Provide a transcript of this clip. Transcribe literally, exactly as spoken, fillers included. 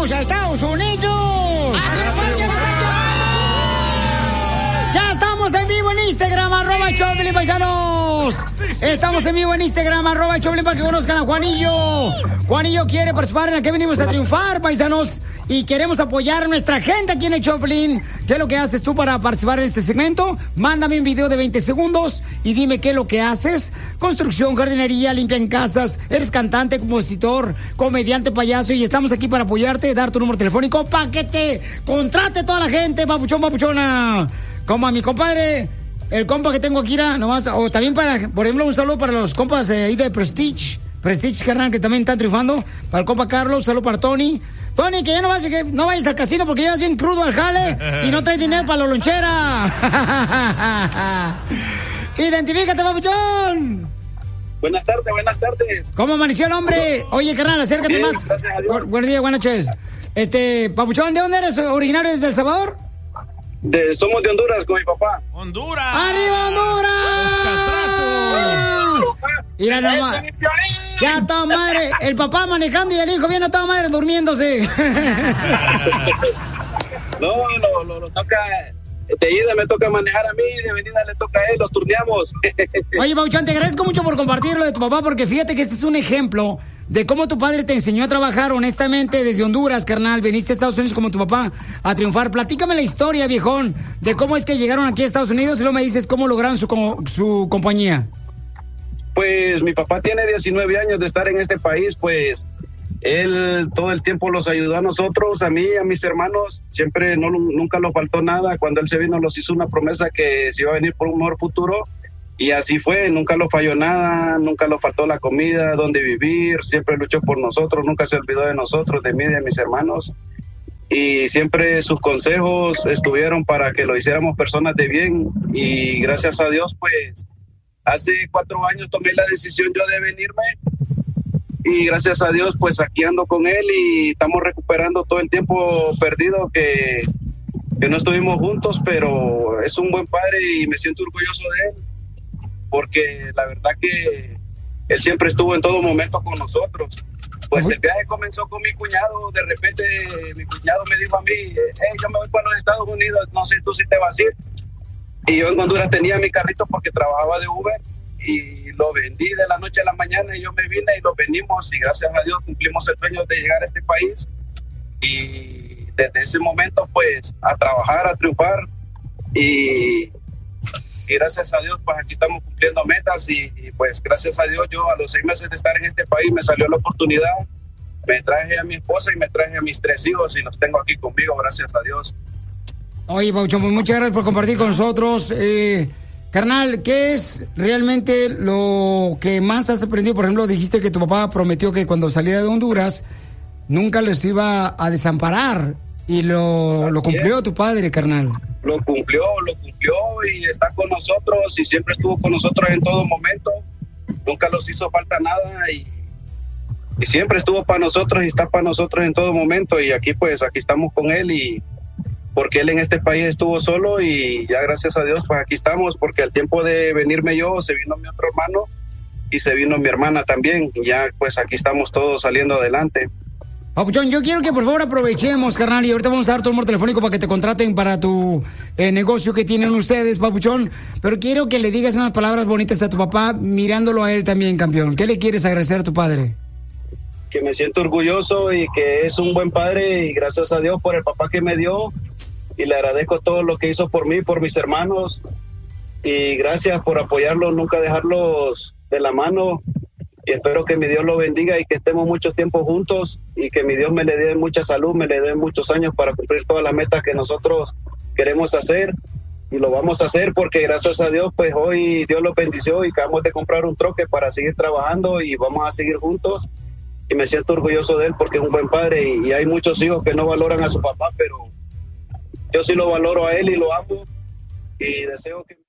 ¡Vamos a Estados Unidos! ¡Ya estamos en vivo en Instagram, arroba Choplin, paisanos! Estamos en vivo en Instagram, arroba Choplin, para que conozcan a Juanillo. Juanillo quiere participar en la que venimos a triunfar, paisanos. Y queremos apoyar a nuestra gente aquí en el Choplin. ¿Qué es lo que haces tú para participar en este segmento? Mándame un video de veinte segundos y dime qué es lo que haces. Construcción, jardinería, limpian casas. Eres cantante, compositor, comediante, payaso. Y estamos aquí para apoyarte, dar tu número telefónico para que te contrate toda la gente, papuchón, papuchona. Como a mi compadre, el compa que tengo aquí, nomás. O también para, por ejemplo, un saludo para los compas eh, ahí de Prestige. Prestige, carnal, que también están triunfando. Para el compa Carlos, saludo para Tony. Tony, que ya no vayas, que no vayas al casino porque llegas bien crudo al jale y no traes dinero para la lonchera. Identifícate, papuchón. Buenas tardes, buenas tardes. ¿Cómo amaneció el hombre? Oye, carnal, acércate Bien, más. gracias a Dios. Bu- Buenos días, buenas noches. Este, papuchón, ¿de dónde eres? ¿Originario desde El Salvador? De, somos de Honduras con mi papá. ¡Honduras! ¡Arriba, Honduras! Mira nomás. Ya a toda madre. El papá manejando y el hijo viene a toda madre durmiéndose. No, lo, lo, lo toca. De ida me toca manejar a mí, de venida le toca a él, los turneamos. Oye, Pauchón, te agradezco mucho por compartir lo de tu papá, porque fíjate que este es un ejemplo de cómo tu padre te enseñó a trabajar honestamente desde Honduras, carnal. Veniste a Estados Unidos como tu papá a triunfar. Platícame la historia, viejón, de cómo es que llegaron aquí a Estados Unidos y luego me dices cómo lograron su, co- su compañía. Pues mi papá tiene diecinueve años de estar en este país, pues él todo el tiempo los ayudó a nosotros, a mí, a mis hermanos, siempre no nunca nos faltó nada. Cuando él se vino nos hizo una promesa que se iba a venir por un mejor futuro y así fue, nunca nos falló nada, nunca nos faltó la comida, dónde vivir, siempre luchó por nosotros, nunca se olvidó de nosotros, de mí, de mis hermanos. Y siempre sus consejos estuvieron para que lo hiciéramos personas de bien y gracias a Dios, pues hace cuatro años tomé la decisión yo de venirme y gracias a Dios pues aquí ando con él y estamos recuperando todo el tiempo perdido que, que no estuvimos juntos, pero es un buen padre y me siento orgulloso de él porque la verdad que él siempre estuvo en todo momento con nosotros. Pues el viaje comenzó con mi cuñado, de repente mi cuñado me dijo a mí, hey, yo me voy para los Estados Unidos, no sé tú si te vas a ir. Y yo en Honduras tenía mi carrito porque trabajaba de Uber y lo vendí de la noche a la mañana y yo me vine y lo vendimos y gracias a Dios cumplimos el sueño de llegar a este país y desde ese momento pues a trabajar, a triunfar y, y gracias a Dios pues aquí estamos cumpliendo metas y, y pues gracias a Dios yo a los seis meses de estar en este país me salió la oportunidad, me traje a mi esposa y me traje a mis tres hijos y los tengo aquí conmigo, gracias a Dios. Oye, Pauchón, pues muchas gracias por compartir con nosotros. Eh, carnal, ¿qué es realmente lo que más has aprendido? Por ejemplo, dijiste que tu papá prometió que cuando saliera de Honduras nunca los iba a desamparar. Y lo, lo cumplió tu padre, carnal. Lo cumplió, lo cumplió y está con nosotros y siempre estuvo con nosotros en todo momento. Nunca nos hizo falta nada y, y siempre estuvo para nosotros y está para nosotros en todo momento. Y aquí pues, aquí estamos con él y porque él en este país estuvo solo y ya gracias a Dios pues aquí estamos porque al tiempo de venirme yo se vino mi otro hermano y se vino mi hermana también y ya pues aquí estamos todos saliendo adelante. Papuchón, yo quiero que por favor aprovechemos, carnal, y ahorita vamos a dar tu número telefónico para que te contraten para tu eh, negocio que tienen ustedes, Papuchón, pero quiero que le digas unas palabras bonitas a tu papá mirándolo a él también, campeón. ¿Qué le quieres agradecer a tu padre? Que me siento orgulloso y que es un buen padre y gracias a Dios por el papá que me dio y le agradezco todo lo que hizo por mí, por mis hermanos y gracias por apoyarlos, nunca dejarlos de la mano y espero que mi Dios lo bendiga y que estemos mucho tiempo juntos y que mi Dios me le dé mucha salud, me le dé muchos años para cumplir todas las metas que nosotros queremos hacer y lo vamos a hacer porque gracias a Dios pues hoy Dios lo bendició y acabamos de comprar un troque para seguir trabajando y vamos a seguir juntos. Y me siento orgulloso de él porque es un buen padre y, y hay muchos hijos que no valoran a su papá, pero yo sí lo valoro a él y lo amo y deseo que...